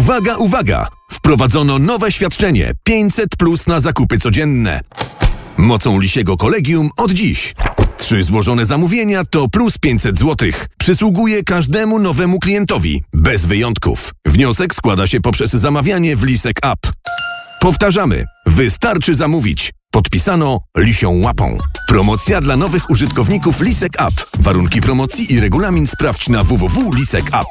Uwaga, uwaga! Wprowadzono nowe świadczenie 500+ na zakupy codzienne. Mocą Lisiego Kolegium od dziś. 3 złożone zamówienia to plus 500 zł. Przysługuje każdemu nowemu klientowi, bez wyjątków. Wniosek składa się poprzez zamawianie w Lisek App. Powtarzamy, wystarczy zamówić. Podpisano Lisią Łapą. Promocja dla nowych użytkowników Lisek App. Warunki promocji i regulamin sprawdź na www.lisek.app.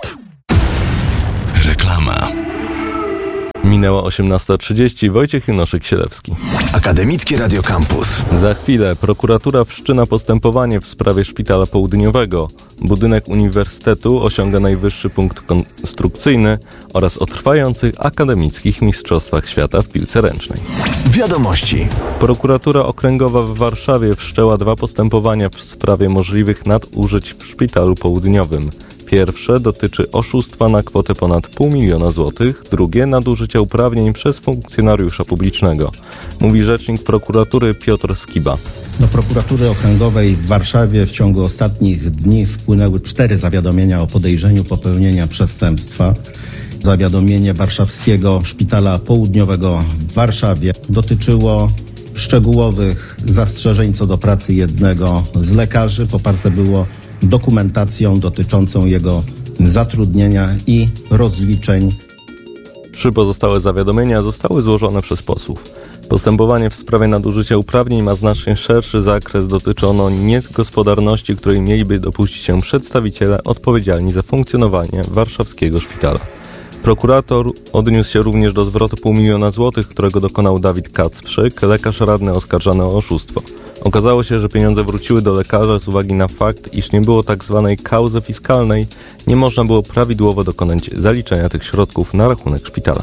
Reklama. Minęła 18:30. Wojciech Junoszyk-Sielewski. Akademickie Radio Campus. Za chwilę prokuratura wszczyna postępowanie w sprawie Szpitala Południowego. Budynek uniwersytetu osiąga najwyższy punkt konstrukcyjny oraz o trwających akademickich mistrzostwach świata w piłce ręcznej. Wiadomości. Prokuratura Okręgowa w Warszawie wszczęła 2 postępowania w sprawie możliwych nadużyć w Szpitalu Południowym. Pierwsze dotyczy oszustwa na kwotę ponad 500 000 złotych, drugie nadużycia uprawnień przez funkcjonariusza publicznego, mówi rzecznik prokuratury Piotr Skiba. Do prokuratury okręgowej w Warszawie w ciągu ostatnich dni wpłynęły 4 zawiadomienia o podejrzeniu popełnienia przestępstwa. Zawiadomienie Warszawskiego Szpitala Południowego w Warszawie dotyczyło szczegółowych zastrzeżeń co do pracy jednego z lekarzy. Poparte było dokumentacją dotyczącą jego zatrudnienia i rozliczeń. 3 pozostałe zawiadomienia zostały złożone przez posłów. Postępowanie w sprawie nadużycia uprawnień ma znacznie szerszy zakres, dotyczy ono niegospodarności, której mieliby dopuścić się przedstawiciele odpowiedzialni za funkcjonowanie warszawskiego szpitala. Prokurator odniósł się również do zwrotu 500 000 złotych, którego dokonał Dawid Kacprzyk, lekarz radny oskarżany o oszustwo. Okazało się, że pieniądze wróciły do lekarza z uwagi na fakt, iż nie było tzw. kauzy fiskalnej, nie można było prawidłowo dokonać zaliczenia tych środków na rachunek szpitala.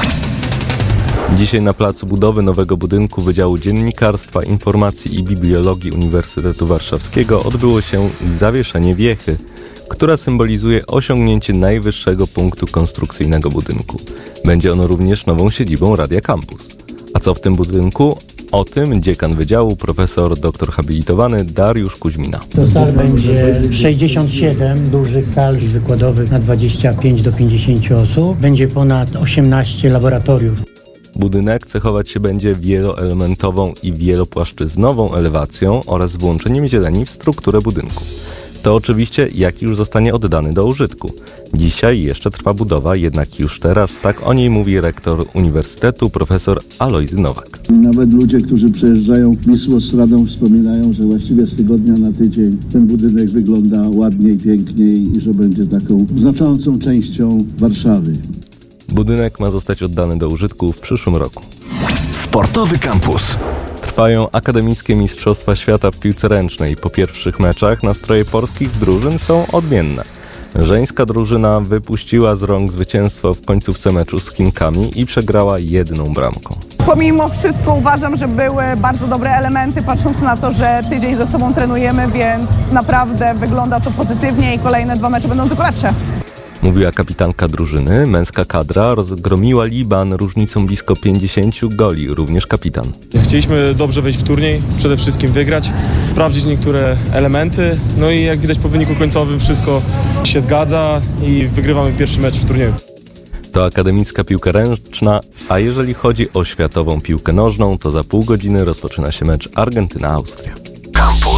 Dzisiaj na placu budowy nowego budynku Wydziału Dziennikarstwa, Informacji i Bibliologii Uniwersytetu Warszawskiego odbyło się zawieszenie wiechy, która symbolizuje osiągnięcie najwyższego punktu konstrukcyjnego budynku. Będzie ono również nową siedzibą Radia Campus. A co w tym budynku? O tym dziekan wydziału, profesor dr habilitowany Dariusz Kuźmina. To sal będzie 67 dużych sal wykładowych na 25 do 50 osób. Będzie ponad 18 laboratoriów. Budynek cechować się będzie wieloelementową i wielopłaszczyznową elewacją oraz włączeniem zieleni w strukturę budynku. To oczywiście jak już zostanie oddany do użytku. Dzisiaj jeszcze trwa budowa, jednak już teraz tak o niej mówi rektor uniwersytetu, profesor Alojzy Nowak. Nawet ludzie, którzy przejeżdżają Wisłą z Radą, wspominają, że właściwie z tygodnia na tydzień ten budynek wygląda ładniej, piękniej i że będzie taką znaczącą częścią Warszawy. Budynek ma zostać oddany do użytku w przyszłym roku. Sportowy Campus. Trwają akademickie mistrzostwa świata w piłce ręcznej. Po pierwszych meczach nastroje polskich drużyn są odmienne. Żeńska drużyna wypuściła z rąk zwycięstwo w końcówce meczu z Chinkami i przegrała 1 bramką. Pomimo wszystko uważam, że były bardzo dobre elementy, patrząc na to, że tydzień ze sobą trenujemy, więc naprawdę wygląda to pozytywnie i kolejne 2 mecze będą tylko lepsze. Mówiła kapitanka drużyny. Męska kadra rozgromiła Liban różnicą blisko 50 goli, również kapitan. Chcieliśmy dobrze wejść w turniej, przede wszystkim wygrać, sprawdzić niektóre elementy, no i jak widać po wyniku końcowym wszystko się zgadza i wygrywamy pierwszy mecz w turnieju. To akademicka piłka ręczna, a jeżeli chodzi o światową piłkę nożną, to za pół godziny rozpoczyna się mecz Argentyna-Austria.